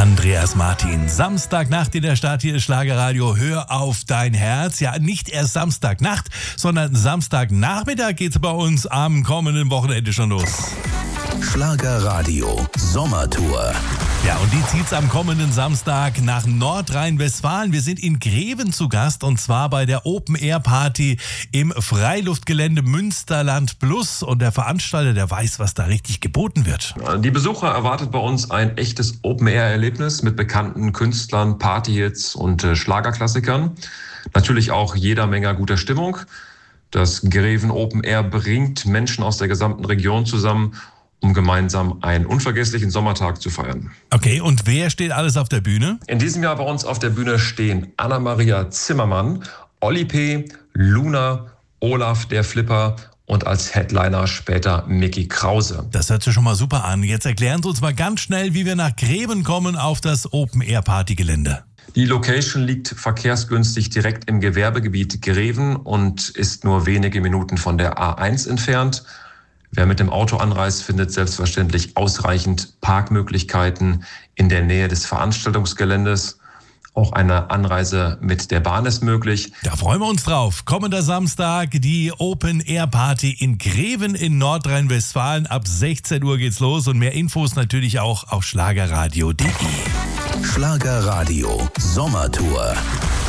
Andreas Martin, Samstagnacht in der Stadt, hier ist Schlagerradio, hör auf dein Herz. Ja, nicht erst Samstagnacht, sondern Samstagnachmittag geht's bei uns am kommenden Wochenende schon los. Schlagerradio Sommertour. Ja, und die zieht's am kommenden Samstag nach Nordrhein-Westfalen. Wir sind in Greven zu Gast und zwar bei der Open-Air-Party im Freiluftgelände Münsterland Plus. Und der Veranstalter, der weiß, was da richtig geboten wird. Die Besucher erwartet bei uns ein echtes Open-Air-Erlebnis mit bekannten Künstlern, Partyhits und Schlagerklassikern. Natürlich auch jeder Menge guter Stimmung. Das Greven Open Air bringt Menschen aus der gesamten Region zusammen, um gemeinsam einen unvergesslichen Sommertag zu feiern. Okay, und wer steht alles auf der Bühne? In diesem Jahr bei uns auf der Bühne stehen Anna-Maria Zimmermann, Olli P., Luna, Olaf der Flipper und als Headliner später Mickey Krause. Das hört sich schon mal super an. Jetzt erklären Sie uns mal ganz schnell, wie wir nach Greven kommen auf das Open-Air-Party-Gelände. Die Location liegt verkehrsgünstig direkt im Gewerbegebiet Greven und ist nur wenige Minuten von der A1 entfernt. Wer mit dem Auto anreist, findet selbstverständlich ausreichend Parkmöglichkeiten in der Nähe des Veranstaltungsgeländes. Auch eine Anreise mit der Bahn ist möglich. Da freuen wir uns drauf. Kommender Samstag die Open-Air-Party in Greven in Nordrhein-Westfalen. Ab 16 Uhr geht's los und mehr Infos natürlich auch auf schlagerradio.de. Schlagerradio Sommertour.